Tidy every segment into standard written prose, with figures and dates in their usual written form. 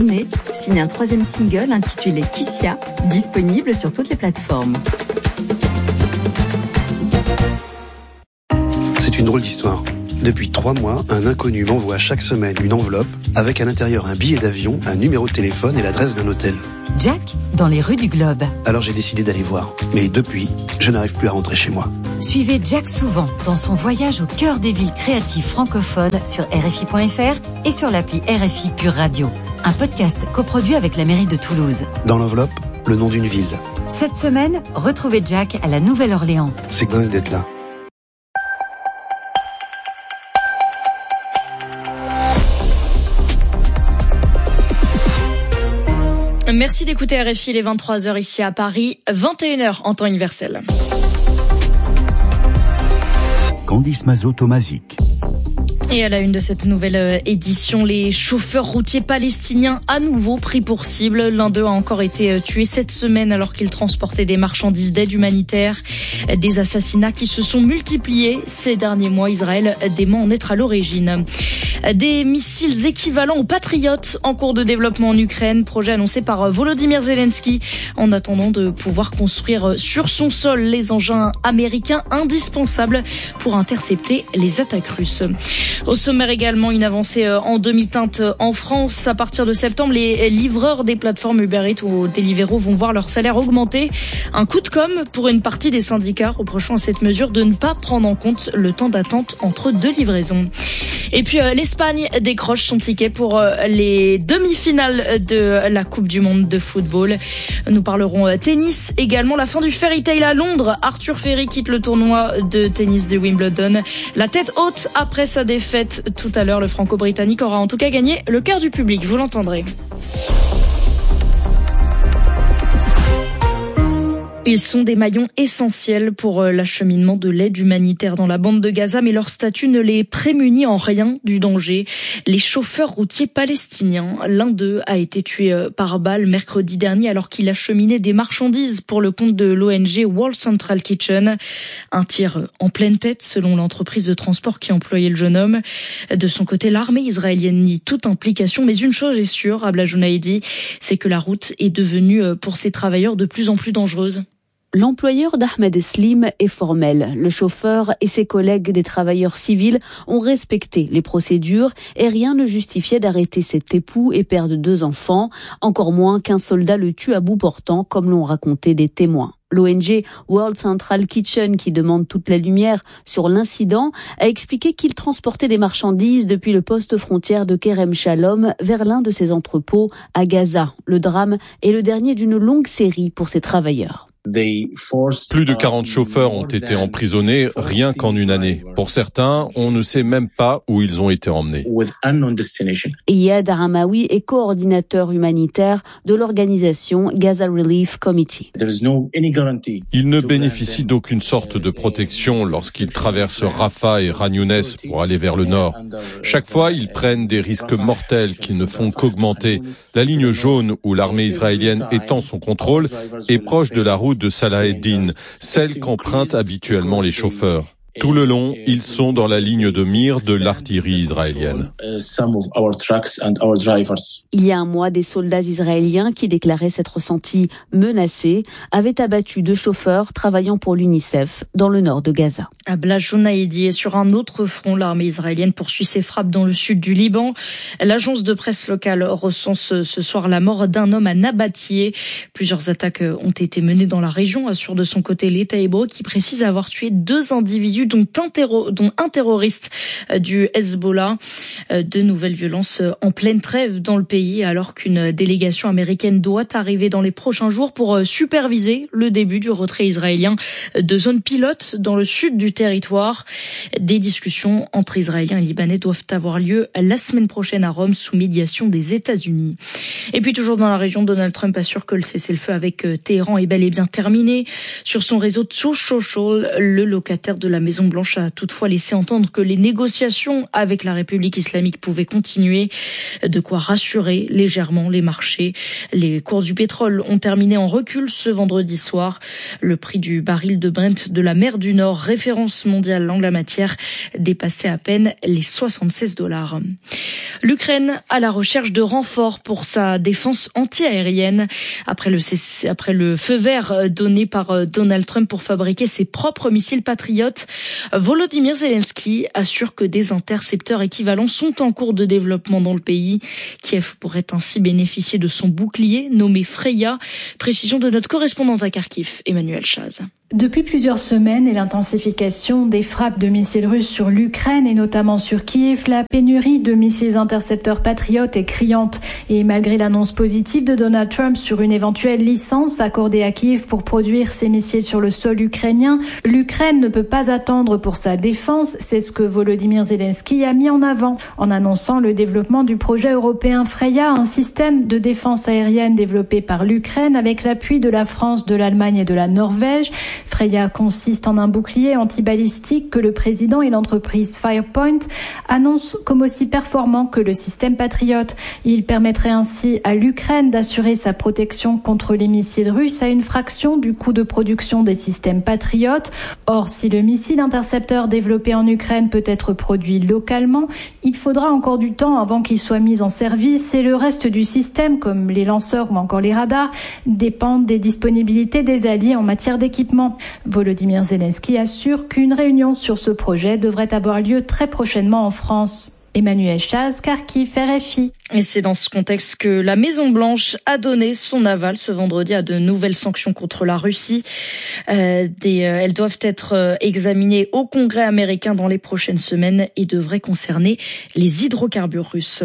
Signe un 3e single intitulé Kissia, disponible sur toutes les plateformes. C'est une drôle d'histoire. Depuis 3 mois, un inconnu m'envoie chaque semaine une enveloppe avec à l'intérieur un billet d'avion, un numéro de téléphone et l'adresse d'un hôtel. Jack, dans les rues du Globe. Alors j'ai décidé d'aller voir. Mais depuis, je n'arrive plus à rentrer chez moi. Suivez Jack Souvent dans son voyage au cœur des villes créatives francophones sur RFI.fr et sur l'appli RFI Pure Radio. Un podcast coproduit avec la mairie de Toulouse. Dans l'enveloppe, le nom d'une ville. Cette semaine, retrouvez Jack à la Nouvelle-Orléans. C'est dingue d'être là. Merci d'écouter RFI, les 23h ici à Paris, 21h en temps universel. Candice Mazot-Tomazic. Et à la une de cette nouvelle édition, les chauffeurs routiers palestiniens à nouveau pris pour cible. L'un d'eux a encore été tué cette semaine alors qu'il transportait des marchandises d'aide humanitaire. Des assassinats qui se sont multipliés ces derniers mois. Israël dément en être à l'origine. Des missiles équivalents aux Patriotes en cours de développement en Ukraine. Projet annoncé par Volodymyr Zelensky en attendant de pouvoir construire sur son sol les engins américains indispensables pour intercepter les attaques russes. Au sommaire également, une avancée en demi-teinte en France. À partir de septembre, les livreurs des plateformes Uber Eats ou Deliveroo vont voir leur salaire augmenter. Un coup de com' pour une partie des syndicats reprochant à cette mesure de ne pas prendre en compte le temps d'attente entre 2 livraisons. Et puis l'Espagne décroche son ticket pour les demi-finales de la Coupe du Monde de football. Nous parlerons tennis également. La fin du fairy tale à Londres. Arthur Ferry quitte le tournoi de tennis de Wimbledon. La tête haute après sa défaite tout à l'heure. Le franco-britannique aura en tout cas gagné le cœur du public. Vous l'entendrez. Ils sont des maillons essentiels pour l'acheminement de l'aide humanitaire dans la bande de Gaza, mais leur statut ne les prémunit en rien du danger. Les chauffeurs routiers palestiniens, l'un d'eux a été tué par balle mercredi dernier alors qu'il acheminait des marchandises pour le compte de l'ONG World Central Kitchen. Un tir en pleine tête selon l'entreprise de transport qui employait le jeune homme. De son côté, l'armée israélienne nie toute implication, mais une chose est sûre, Abla Jounaidi, c'est que la route est devenue pour ces travailleurs de plus en plus dangereuse. L'employeur d'Ahmed Eslim est formel. Le chauffeur et ses collègues des travailleurs civils ont respecté les procédures et rien ne justifiait d'arrêter cet époux et père de 2 enfants, encore moins qu'un soldat le tue à bout portant, comme l'ont raconté des témoins. L'ONG World Central Kitchen, qui demande toute la lumière sur l'incident, a expliqué qu'il transportait des marchandises depuis le poste frontière de Kerem Shalom vers l'un de ses entrepôts à Gaza. Le drame est le dernier d'une longue série pour ces travailleurs. Plus de 40 chauffeurs ont été emprisonnés rien qu'en une année. Pour certains, on ne sait même pas où ils ont été emmenés. Iyad Aramaoui est coordinateur humanitaire de l'organisation Gaza Relief Committee. Ils ne bénéficient d'aucune sorte de protection lorsqu'ils traversent Rafah et Khan Younes pour aller vers le nord. Chaque fois, ils prennent des risques mortels qui ne font qu'augmenter. La ligne jaune où l'armée israélienne étend son contrôle est proche de la route de Salah ed-Din, celle qu'empruntent habituellement les chauffeurs. Tout le long, ils sont dans la ligne de mire de l'artillerie israélienne. Il y a un mois, des soldats israéliens qui déclaraient s'être sentis menacés avaient abattu 2 chauffeurs travaillant pour l'UNICEF dans le nord de Gaza. Abla Jounaidi est sur un autre front. L'armée israélienne poursuit ses frappes dans le sud du Liban. L'agence de presse locale recense ce soir la mort d'un homme à Nabatieh. Plusieurs attaques ont été menées dans la région, assure de son côté l'État hébreu qui précise avoir tué 2 individus dont un terroriste du Hezbollah. De nouvelles violences en pleine trêve dans le pays alors qu'une délégation américaine doit arriver dans les prochains jours pour superviser le début du retrait israélien de zones pilotes dans le sud du territoire. Des discussions entre Israéliens et Libanais doivent avoir lieu la semaine prochaine à Rome sous médiation des États-Unis. Et puis toujours dans la région, Donald Trump assure que le cessez-le-feu avec Téhéran est bel et bien terminé. Sur son réseau Truth Social, le locataire de la maison Maison-Blanche a toutefois laissé entendre que les négociations avec la République islamique pouvaient continuer, de quoi rassurer légèrement les marchés. Les cours du pétrole ont terminé en recul ce vendredi soir. Le prix du baril de Brent de la mer du Nord, référence mondiale en la matière, dépassait à peine les $76. L'Ukraine à la recherche de renforts pour sa défense anti-aérienne. Après le feu vert donné par Donald Trump pour fabriquer ses propres missiles patriotes, Volodymyr Zelensky assure que des intercepteurs équivalents sont en cours de développement dans le pays. Kiev pourrait ainsi bénéficier de son bouclier nommé Freya. Précision de notre correspondante à Kharkiv, Emmanuel Chaz. Depuis plusieurs semaines et l'intensification des frappes de missiles russes sur l'Ukraine et notamment sur Kiev, la pénurie de missiles intercepteurs patriotes est criante. Et malgré l'annonce positive de Donald Trump sur une éventuelle licence accordée à Kiev pour produire ces missiles sur le sol ukrainien, l'Ukraine ne peut pas attendre pour sa défense. C'est ce que Volodymyr Zelensky a mis en avant en annonçant le développement du projet européen Freya, un système de défense aérienne développé par l'Ukraine avec l'appui de la France, de l'Allemagne et de la Norvège. Freya consiste en un bouclier antibalistique que le président et l'entreprise Firepoint annoncent comme aussi performant que le système Patriot. Il permettrait ainsi à l'Ukraine d'assurer sa protection contre les missiles russes à une fraction du coût de production des systèmes Patriot. Or, si le missile intercepteur développé en Ukraine peut être produit localement, il faudra encore du temps avant qu'il soit mis en service et le reste du système, comme les lanceurs ou encore les radars, dépendent des disponibilités des alliés en matière d'équipement. Volodymyr Zelensky assure qu'une réunion sur ce projet devrait avoir lieu très prochainement en France. Emmanuel Chaz, Kharkiv, RFI. Et c'est dans ce contexte que la Maison-Blanche a donné son aval ce vendredi à de nouvelles sanctions contre la Russie. Elles doivent être examinées au Congrès américain dans les prochaines semaines et devraient concerner les hydrocarbures russes.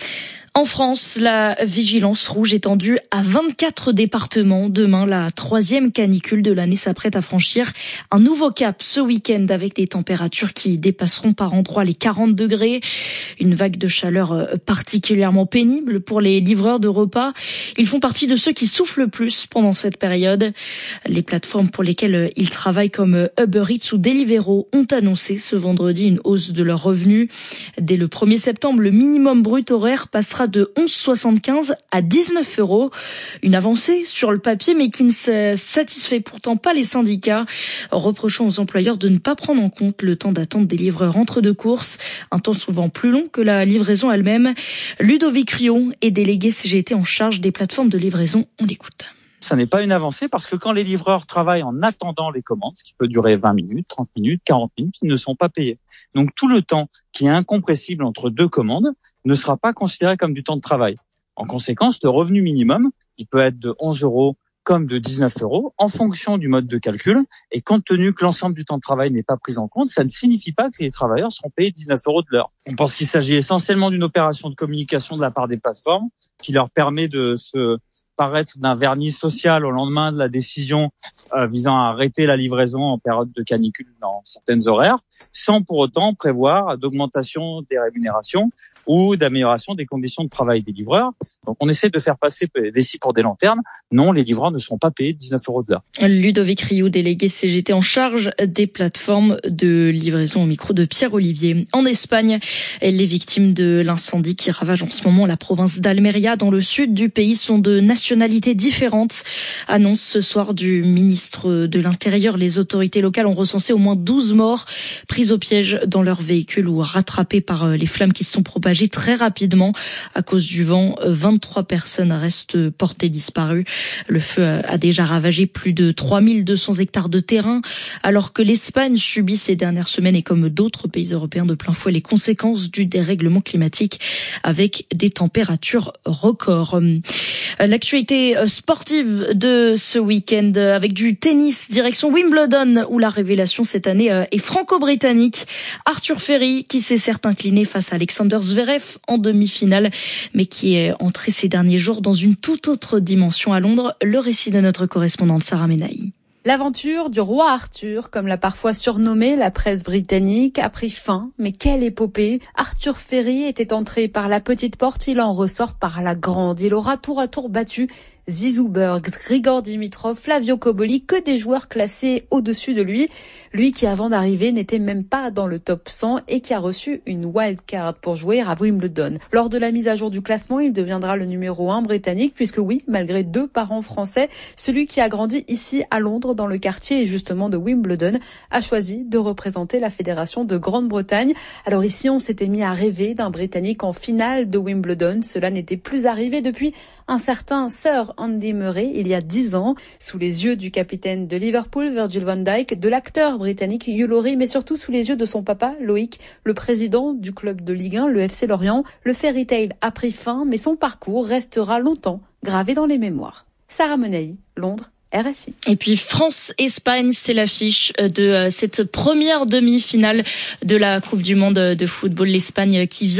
En France, la vigilance rouge étendue à 24 départements. Demain, la 3e canicule de l'année s'apprête à franchir un nouveau cap ce week-end avec des températures qui dépasseront par endroits les 40 degrés. Une vague de chaleur particulièrement pénible pour les livreurs de repas. Ils font partie de ceux qui souffrent le plus pendant cette période. Les plateformes pour lesquelles ils travaillent comme Uber Eats ou Deliveroo ont annoncé ce vendredi une hausse de leurs revenus. Dès le 1er septembre, le minimum brut horaire passera de 11,75 à 19 €. Une avancée sur le papier, mais qui ne satisfait pourtant pas les syndicats, reprochant aux employeurs de ne pas prendre en compte le temps d'attente des livreurs entre deux courses, un temps souvent plus long que la livraison elle-même. Ludovic Rio est délégué CGT en charge des plateformes de livraison. On l'écoute. Ça n'est pas une avancée parce que quand les livreurs travaillent en attendant les commandes, ce qui peut durer 20 minutes, 30 minutes, 40 minutes, ils ne sont pas payés. Donc tout le temps qui est incompressible entre deux commandes ne sera pas considéré comme du temps de travail. En conséquence, le revenu minimum, il peut être de 11 € comme de 19 € en fonction du mode de calcul. Et compte tenu que l'ensemble du temps de travail n'est pas pris en compte, ça ne signifie pas que les travailleurs seront payés 19 € de l'heure. On pense qu'il s'agit essentiellement d'une opération de communication de la part des plateformes qui leur permet de se paraître d'un vernis social au lendemain de la décision visant à arrêter la livraison en période de canicule dans certaines horaires, sans pour autant prévoir d'augmentation des rémunérations ou d'amélioration des conditions de travail des livreurs. Donc on essaie de faire passer des scies pour des lanternes. Non, les livreurs ne seront pas payés 19 € de l'heure. Ludovic Rio, délégué CGT en charge des plateformes de livraison au micro de Pierre Olivier. En Espagne, les victimes de l'incendie qui ravage en ce moment la province d'Almeria dans le sud du pays sont de nationalités différentes. Annonce ce soir du ministre de l'Intérieur. Les autorités locales ont recensé au moins 12 morts pris au piège dans leur véhicule ou rattrapés par les flammes qui se sont propagées très rapidement à cause du vent. 23 personnes restent portées disparues. Le feu a déjà ravagé plus de 3200 hectares de terrain, alors que l'Espagne subit ces dernières semaines et comme d'autres pays européens de plein fouet les conséquences du dérèglement climatique avec des températures records. L'actualité sportive de ce week-end avec du tennis direction Wimbledon où la révélation cette année est franco-britannique. Arthur Ferry qui s'est certes incliné face à Alexander Zverev en demi-finale mais qui est entré ces derniers jours dans une toute autre dimension à Londres. Le récit de notre correspondante Sarah Menahi. L'aventure du roi Arthur, comme l'a parfois surnommé la presse britannique, a pris fin. Mais quelle épopée! Arthur Ferry était entré par la petite porte, il en ressort par la grande. Il aura tour à tour battu Zizou Berg, Grigor Dimitrov, Flavio Cobolli, que des joueurs classés au-dessus de lui. Lui qui avant d'arriver n'était même pas dans le top 100 et qui a reçu une wildcard pour jouer à Wimbledon. Lors de la mise à jour du classement, il deviendra le numéro 1 britannique puisque oui, malgré 2 parents français, celui qui a grandi ici à Londres dans le quartier justement de Wimbledon a choisi de représenter la fédération de Grande-Bretagne. Alors ici, on s'était mis à rêver d'un Britannique en finale de Wimbledon. Cela n'était plus arrivé depuis un certain Sir Andy Murray il y a 10 ans, sous les yeux du capitaine de Liverpool, Virgil van Dijk, de l'acteur britannique Hugh Laurie, mais surtout sous les yeux de son papa, Loïc, le président du club de Ligue 1, le FC Lorient. Le fairy tale a pris fin, mais son parcours restera longtemps gravé dans les mémoires. Sarah Menei, Londres, RFI. Et puis France-Espagne, c'est l'affiche de cette première demi-finale de la Coupe du Monde de football. L'Espagne qui vient